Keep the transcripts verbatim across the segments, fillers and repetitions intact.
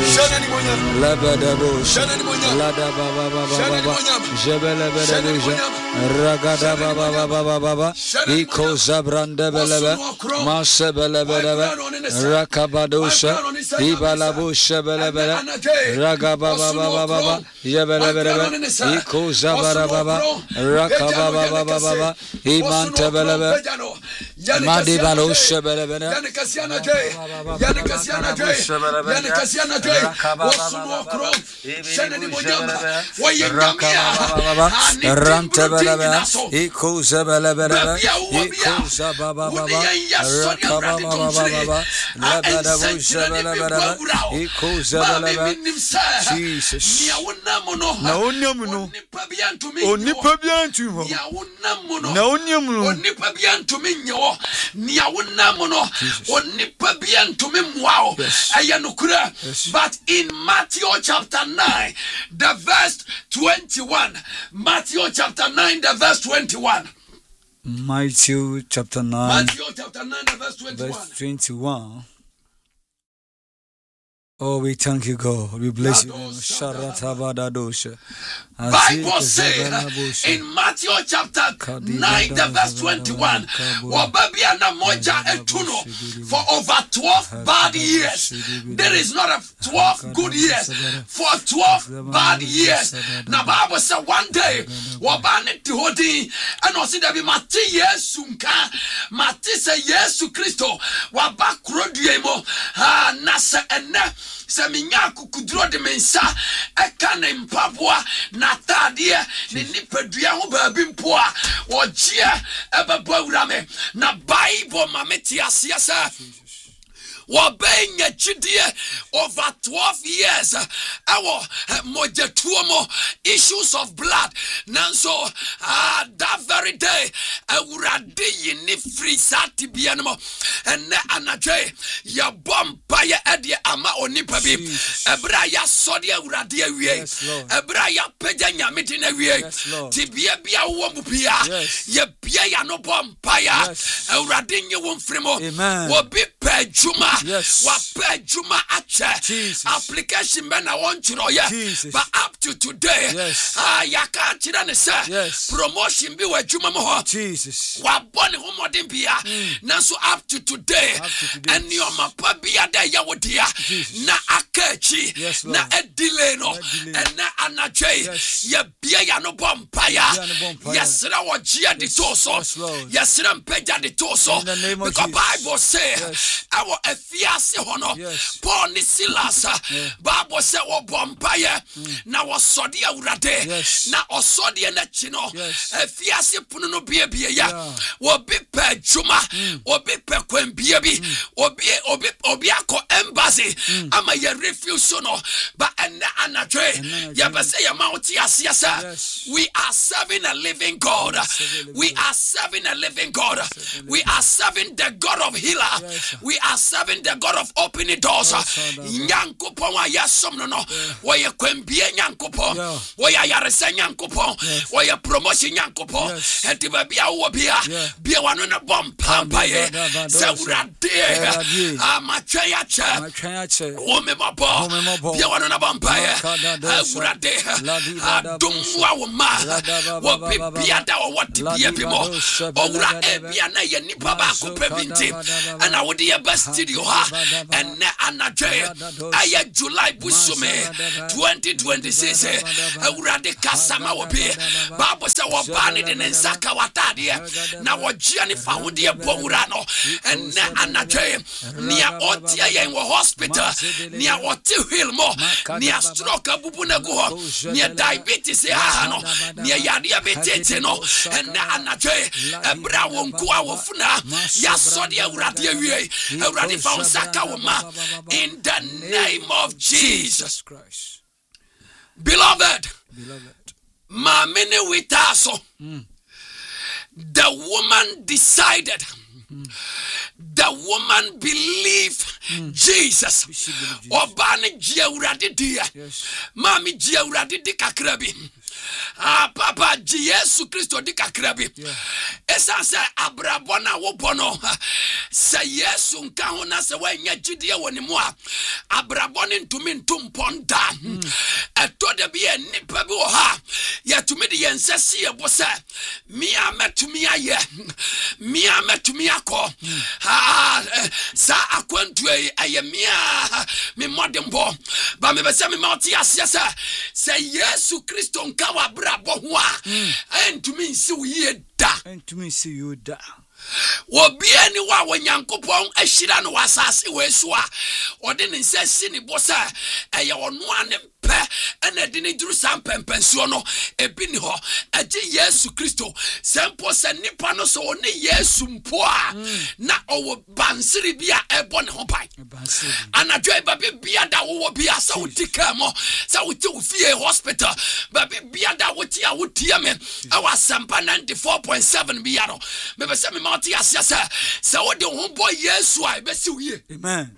Labadabush, Lada Baba Baba, Jebele Bedeja, Ragada Baba Baba Baba, Iko Zabranda Belebe, Masebele Bedebe, Rakabadusha, Ibalabusha Belebele, Ragaba Baba Baba, Jebele Bedebe, Iko Zabara Baba, Rakaba Baba Baba, Imante Belebe, Madibalusha Belebele, Yanikasiana J, Yanikasiana J, Yanikasiana J, Wasumo Kro, Shanani Monyama, Wayangamia, Rantebelebe, Ikuza Belebele, Ikuza Baba Baba, Rakaba Baba, Labadabusha Belebele, Ikuza Belebe, Jesus. Naunyamuno, Onipabiantu, Naunyamuno, Onipabiantu, Niawunamono, Onipabiantu, wow, Ayanukura. But in Matthew chapter nine, the verse twenty-one, Matthew chapter nine, the verse twenty-one. Matthew chapter nine, Matthew chapter nine, the verse twenty-one. Verse twenty-one. Oh, we thank you, God. We bless you. Bible says in Matthew chapter nine, the verse twenty-one, for over twelve bad years. There is not a twelve good years. For twelve bad years. Now, Bible said one day, Wabane Tihodi, and also there be Mati Yesunka, Mati say Yesu Christo, Wabakrodriemo, ah, Nasa and Saminya kukudro de mensa eka ne mpabua na tadie ne nipadua ho baabi mpoa ogie ebabo urame na Bible mameti asiasa Wabenya chidie over twelve years our mojetuomo issues of blood nanso ah that very day awurade yini free sati bianmo ene anaje ya bomba ya ede ama onipa bi ebra ya sode awurade awie ebra ya pagya nyamede na wie tibia bia wo mbupia ye bia ya no bomba ya awurade nye wo mfremo wo bi pajuma Yes. Juma ache application bena wonchiro ye but up to today yes. ah yaka chira ne say yes. promotion bi wa juma mo ho Jesus wa bone ho modern bia na so up to today and your mapa bia da ya wodia na akachi yes, na edile no and na anaje ye bia ya no bompaya yesra wo gia de toso yesra mpagya de toso because Bible say our efiase hono Paul ni Silas Bible say wo bompaya na wo sode awurade na osode na chino efiase punu no bia bia ya wo bi pa juma wo bi pa kwan bia bi obi obi obi akọ embassy ama ye refuse no but and anadwe ya be say ya mount yes we are serving a living God we are serving a living God we are serving the God of healer we are serving the God of opening doors nyankopon wa yasom no no wo ye kwambie nyankopon wo ya yaresa nyankopon wo ye promotion nyankopon enti ba bia wo bia bia wano na bom pampa ye se urade amacha ya che wo me mabo bia wano na bom pa ye urade adum wa wo ma wo bia da wo wati bia bi mo owura e bia na ye nipa ba ko pebinti ana wo de best studio ha and anadwe aya July busume twenty twenty-six urade kasama wo bi Bible say wo ba ne de nsaka watade na wo gia ne fa wo de bowura no and anadwe nia otia ye wo hospital nia oti hill mo nia stroke abubu na go ho nia diabetes ha no nia yade abetete no and anadwe ebra wo nko a wo funa ya sode urade awie urade fa wo saka wo ma in the name of Jesus Christ. Beloved, beloved, ma mene witaso mm. The woman decided mm. The woman believed mm. Jesus obane jia urade dia mami jia urade di kakrabi ah papa Yesu Kristo di kakra bi esa se abrabɔ na wo bɔ no se Yesu nka ho na se wanya gidie woni mu a abrabɔ ne ntumi ntumponda eto de bi enipa bi wo ha yetumi de yensese ye bo se mi a metumi aye mi a metumi akɔ ha sa akwantu aye mi a me modembo ba me be se me mauti ase se se Yesu Kristo nka wa abrabɔ ho a entumi nsi wo ye da entumi nsi yo da obi ani wa wanyankopon ahira no wasase wesu a ode ne nsasi ne bosa eye ono ane pe ena de ne duru sampempensuo no ebi ni ho age Yesu Kristo sempo se nipa no so ne Yesu mpo a na owo bansiri bia ebo ne ho pai anadwo e babe bia da wo bia sa utika mo sa uti ufie hospital babe bia da woti a wotia me awa sampa ninety-four point seven bia no me be se me mauti asiasa sa wo de ho boy Yesu a be si wiye amen.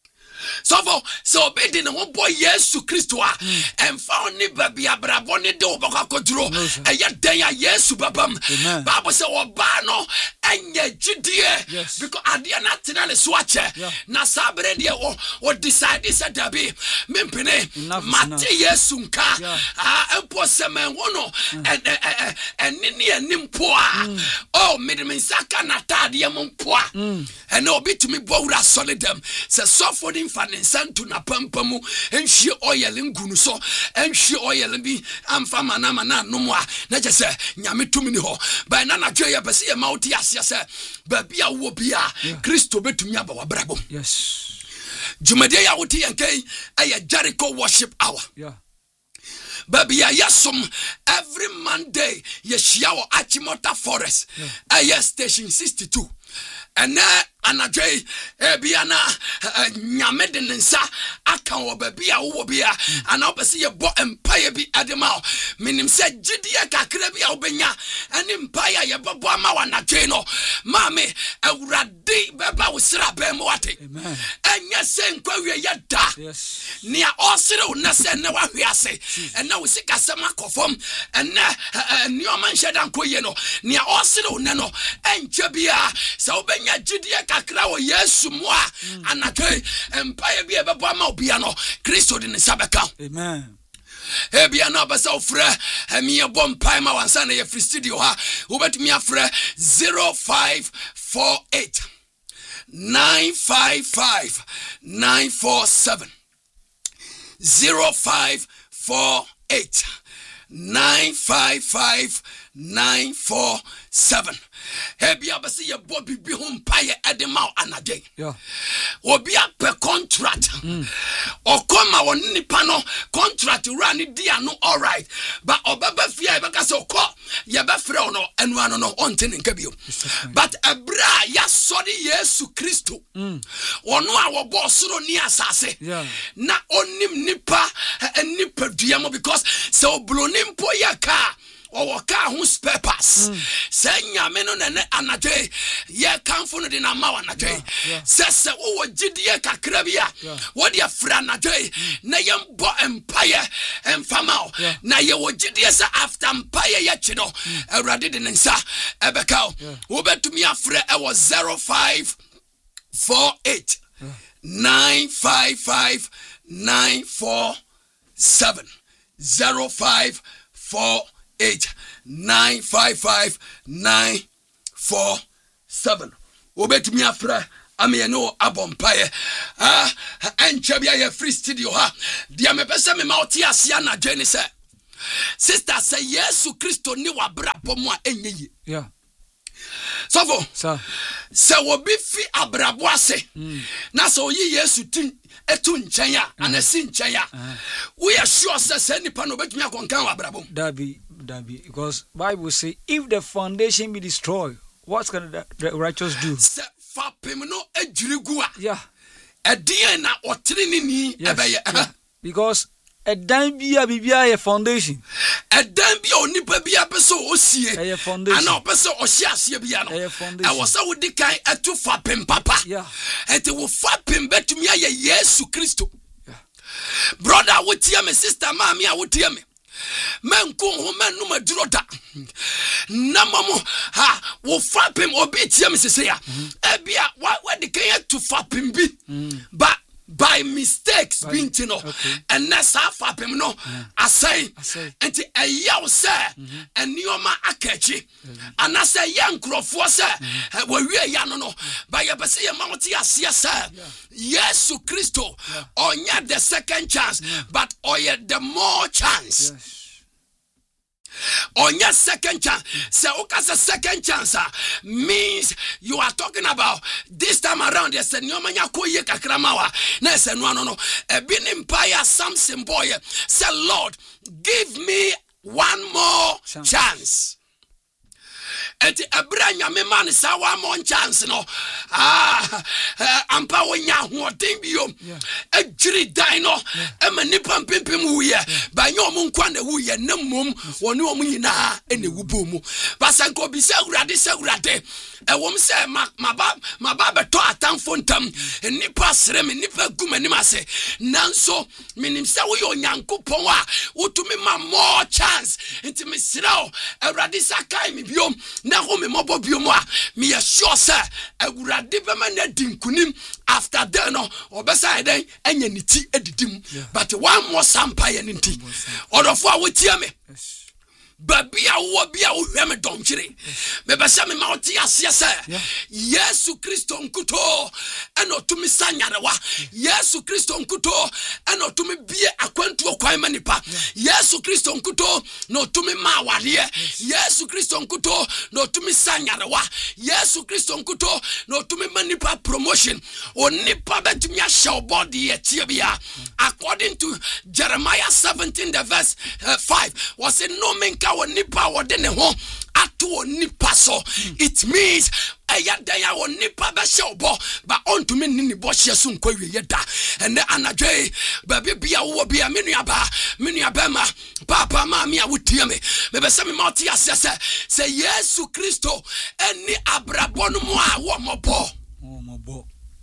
So for so be the one boy Yesu Kristo a and found ni baby abrabɔ ne de obaka koduro e ya den ya Yesu babam Bible say oba no enye gidie because adia na tena le so ache na sabre de o o decide say dabi mempene mate Yesu nka a empo semen wono en en ni anim po a o medemensaka na tade am po a and obi to me bo wura solidem say so for the Santu na pampamu enhie oil ngunu so enhie oil bi amfa mana mana nomwa na je se nyame tumi ni ho ba na na dwe ya bese ya mauti ase se ba bia wo bia Kristo betumi aba wabrabo yes jumade ya woti yankai aya Jericho worship hour yeah baby ya yasom every Monday ye shia wo Achimota Forest aya station sixty-two and uh anadwe ebia na nyame de nsa aka wo babia wo bia ana obese ye bo empire bi adema minim se gidie kakra bia obenya ani empire ye bobo ama wanadwe no mame awurade baba wo sira ba mu wate enya se nkwawe ye da ne a osire wo na se na wahwe ase ena wo sika sema kofom ena ni o man shedan koye no ne a osire wo ne no enche bia se obenya gidie kakra wo Yesu moa anake empire bi ebebo ama obia no Kristo de ne sabeka amen ebia na basa ofre emi ebom pai ma wansa na ye free studio ha ubetumi afre zero five four eight nine five five nine four seven zero five four eight nine five five nine four seven Hebia basi ye Bobby bi hum paye edema anade. Yeah. Obia pe contract. Mm. Okoma won nipa no contract run dia no all right. But obaba fia e baka se okọ ye be frɛ no enu ano no onte ne nka bio. But ebra ya sori Yesu Kristo. Mm. Ono a wo bo soro ni asase. Yeah. Na onim nipa nipa dua mo because se oblonim po ya ka or car who spare pass. Say Yameno and Anade, ye canfon in a mawanade. Says, oh, Gidia Kakrabia, what your friend Nade, Nayam Bo Empire and Famao, Naya Gidia after Empire Yachino, a radidin and sa, Ebekao, who bet to me a friend, I was zero five four eight nine five five nine four seven zero five four eight nine five five nine four seven. Obet me afra ame no abompaye ah enche bia ye free studio ha dia me pese me mauti asia na dwene se sister say Yesu Kristo ni wa brabo mu a enyeyi yeah so for sir se wo bi fi abrabo ase na so yi Yesu tin etu nchen ya anasi nchen ya we are sure say se nipa no betumi akonkan wa abrabo dabi dabi because Bible say if the foundation be destroyed what's going to the righteous do se fa pem no ejirigu a yeah edin na otire ni ni ebeye because a dan bia bibia a foundation a dan bia onipa bia pese osie a foundation ana pese ohye ase bia no a was a wodi kan etu fa pem papa yeah ete wo fa pem betumi aye Yesu Kristo yeah brother wotia me sister mama a wotia me men ko ho men no maduro da na mamo ha wo fapem obi tie me sese ya e bia wa de kan to fapem bi ba by mistakes being you know and that's how fapem no asay enti eyaw se enioma akachi and I say young crofo se we wie ya no no by ye bese ye mawti ase se Yesu Kristo onya the second chance but oye the more chance. Yes. On your second chance, so okay, a second chance uh, means you are talking about this time around. Yes, and you manya koye kakramawa. Na say no no no. A bin empire Samson boy. Say Lord, give me one more chance. chance. Eti ebranya me man sa wa mon chance no ah ampa wonya hoden bio ejiri dan no e manipa mpempem wuye ba nya omu nkwa na wuye namom woni omu nyina ene wubo mu basanko bi se urade se urade e wom se maba maba beto atamfo ntam nipa sere me nipa gumani mase nanso minim se wo yo nyankopon a wotumi ma more chance nti me sirawo urade sakai me bio na ho me mobo bio mo a me sure say urade be ma na dinkunim after that no obesa den anya niti edidim but one more sampire nti odofo a wotia me babia wo bia wo hweme donchire me be se me ma oti ase se Yesu Kristo nkuto eno tumi sanyarewa Yesu Kristo nkuto eno tumi bie akwantu okwan manipa Yesu Kristo nkuto no tumi ma wale Yesu Kristo nkuto no tumi sanyarewa Yesu Kristo nkuto no tumi manipa promotion onipa betumi ahye body etie bia according to Jeremiah seventeen the verse uh, five was it no men nipa wode ne ho ato nipa so it means eya dan ya nipa be hye obo ba onto me ni bo hye so nkwa wie da ene anadwe ba bia wo bia menua ba menua ba ma papa ma me a wotie me me be se me ma tie ase se se Yesu Kristo eni abrabon mu a wo mobo wo mobo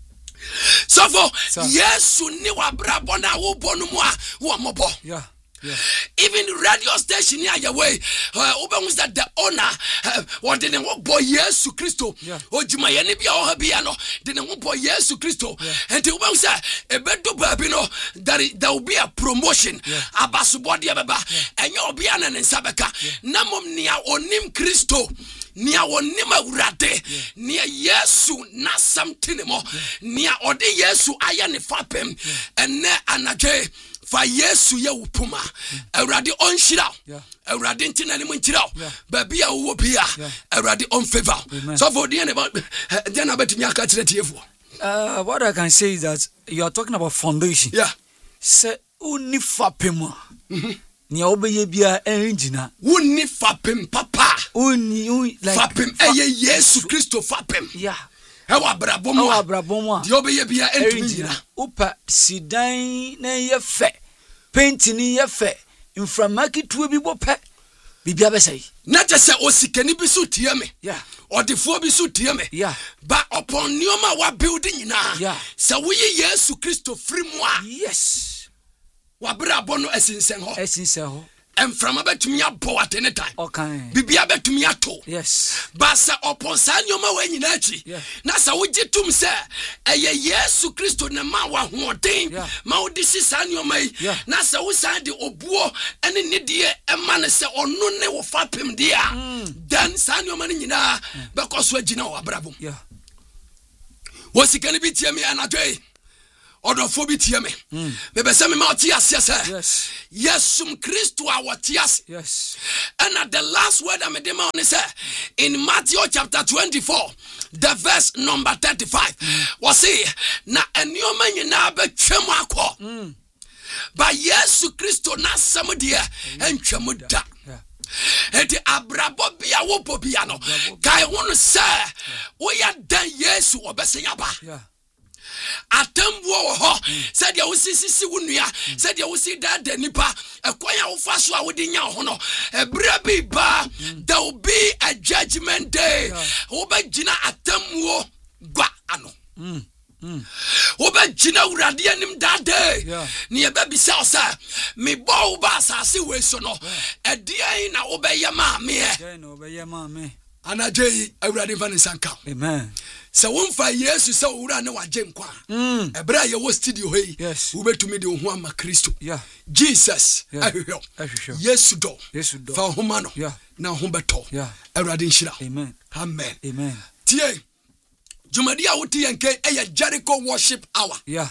so for Yesu ni wa abrabon a wo bonu mu a wo mobo. Yeah. Yeah. Even radio station near your way, uh, was that the owner, what didn't want boy Yesu Kristo, or Jimayani be or Habiano, didn't want boy Yesu Kristo, and to one say a bed to Babino, that there will be a promotion, Abasu body ababa, and your Biana and Sabaka, Namum near onim Kristo. Nia wonima urade nia Yesu na something more nia ode Yesu aya ne fapem ene anage fa Yesu ye wupuma awurade onhira awurade ntina ne monchira ba bia wo bia awurade on favor so for the end about then about me aka kire tiefo. Uh what I can say is that you are talking about foundation. Yeah. Say uni fapem ni obeye bia engina woni fapem papa uni like fapem eye Yesu Kristo fapem yeah ewa brabom ewa brabom di obeye bia entumi upa sidan na ye fe paint ni ye fe inframaki tuo bi bope bibia be say na je se osikani bi so tie me yeah odefo bi so tie me yeah ba upon nioma wa building nyina yeah se wo ye Yesu Kristo free mu a yes wabra bono esinsen ho esinsen ho emframa betumi abo at any time okay bibia betumi ato yes ba se upon sa nyoma wa nyina achi na sa wo gitum se eye Yesu Kristo na ma wa hoden ma wo disi sa nyoma yi na sa wo san de obuo ene ne de ema ne se ono ne wo fapem de a dan sa nyoma ne nyina because wa gina wa brabom yeah wo sikani bi tie me anadwe odofo bi tie me me be se me ma tie ase se yes Yesum Kristo a wati ase yes and at the last word I made on say in Matthew chapter twenty-four the verse number thirty-five was say na enioma nyina be twem akọ ba Yesu Kristo na sam de entwem da eti abrabo bia wo bobia no kai wonu se wo ya dan Yesu obese yaba yeah atambuo ho said ya wosisi wunua said ya wosi dada nipa ekwan ya wofa so a wodi nya ho no ebra bi ba there will be a judgment day wo ba gina atambuo gwa ano Oba jina urade anim that day. Ni ebe bisa osa me bo uba asase we so no. Ede na obeye ma me. Ede na obeye ma me. Anaje awurade fa ne sanka. Amen. Se wonfa Yesu se owura ne waje nkwa. Mm. Ebra ye wo studio hei. Yes. Ubetumi de ho ama Kristo. Yeah. Jesus. Yeah. Yesu do. Yesu do. Fa homa no. Yeah. Na ho beto. Yeah. Awurade nshira. Amen. Amen. Amen. Tie. Jumadi a woti yenke eye Jericho worship hour. Yeah.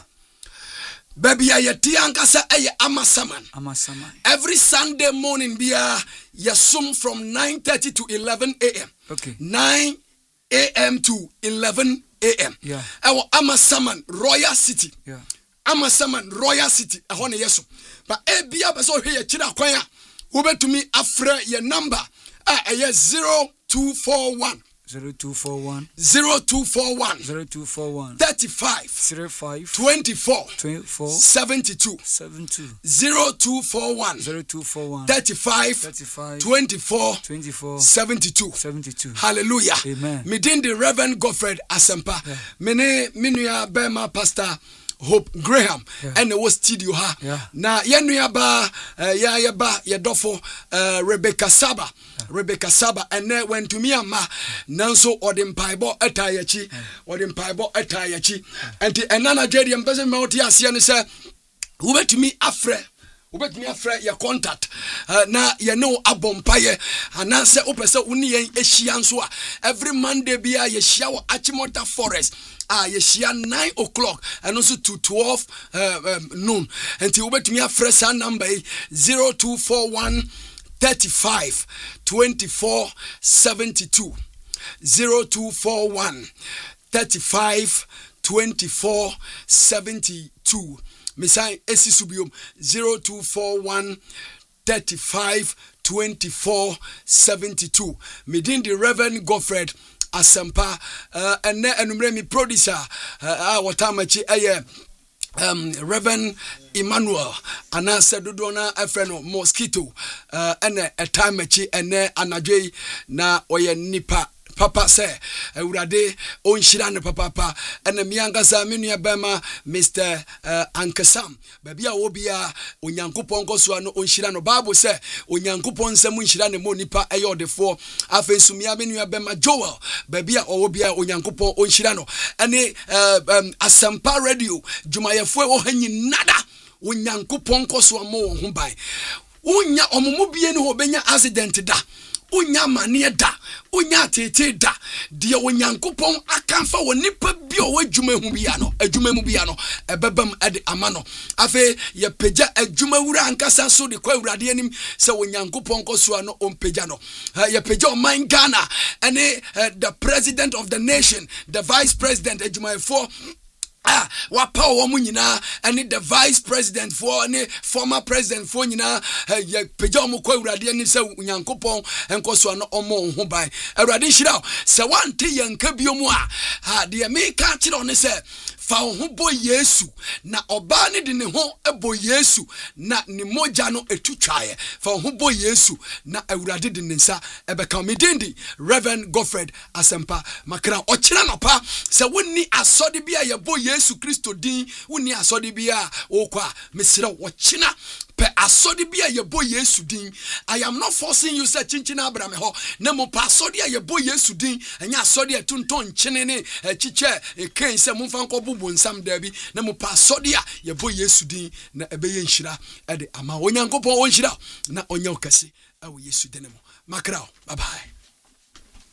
Baby ya yeti ankasa eye Amasaman. Amasaman. Every Sunday morning bia yasum from nine thirty to eleven a.m. Okay. nine a.m. to eleven a.m. Yeah. Ewo Amasaman Royal City. Yeah. Amasaman Royal City. Ehone yeso. But e bia be so hwe ye kira kwan a wobetumi afre ye number ah eye zero two four one Zero two four one zero two four one zero two four one thirty five zero five twenty four twenty four seventy two seven two zero two four one zero two four one thirty five thirty five twenty four twenty four seventy two seventy two. Hallelujah. Amen. Me din the Reverend Godfred Asempa. Yeah. Me ne minua Bema Pastor Hope Graham. Yeah. And it was studio ha. Yeah. Na yenua ba uh, ya ya ba ya dofo uh, Rebecca Saba. Yeah. Rebecca Saba and then went to me ama nanso odin paibo etayachi odin paibo etayachi and enana jedi empese me oti ase ne se ubetumi afre ubetumi afre ya contact uh, na ye no abompaye ananse opese uni yen ehia nso a every Monday bia ye hia wo Achimota Forest ah ye hia nine o'clock and also to twelve uh, um, noon and you ubetumi afre sa number zero two four one thirty five twenty four seventy two zero two four one thirty five twenty four seventy two. Misai esisubium zero two four one thirty five twenty four seventy two. Midin the Reverend Godfred Asempa uh, and ne enumere mi producer uh, watamachi aye um Reverend Emmanuel anasa dodona afreno mosquito uh, ene etamachi ene anadwe na oye nipa papa say urade onhira ne papa pa ena miangasa menua bema Mister uh, Ankasam babia obia onyankopon koso no onhira no Bible say onyankopon nsam nhira ne mo nipa eyodefo afensumia menua bema Joel babia obia onyankopon onhira no ene uh, um, Asempa radio jumayefo wo hanyi nada onyankopon koso mo ho ban unya omumu bie ne ho benya accident da unya mane da unya tete da de onyankopon akanfa wonipa bi o wadwuma hu bia no adwuma mu bia no ebebam ade amano afi ye peja adwuma wura ankasa so de kwa awurade anim se onyankopon koso no ompeja no ye peja o man Ghana ene uh, the president of the nation the vice president adwuma for ah wapa wo mu nyina ene the vice president for ene former president for nyina ye peja mo kwa awurade ani se nyankopon enkoso no omo ho ban awurade hira se wante yanka biomu a ha de me ka kire one se fa ho bo Yesu na oba ne de ne ho ebo Yesu na ni moja no etutwae fa ho bo Yesu na awurade de ne nsa ebeka medindi Reverend Godfred Asempa makra okira no pa se wonni asode bia ye bo Yesu Kristo din wonni asode bia okwa mesira wochina pe asode bia ye bo Yesu din. I am not forcing you say chinchina abrame ho na mo pa asode ye bo Yesu din enya asode atunton chine ne chiche eken se mo fan ko bubu nsam dabi na mo pa asode ye bo Yesu din na ebeye nhira e de ama onyankopon onhira na onya okase awo Yesu denemo makrao bye bye.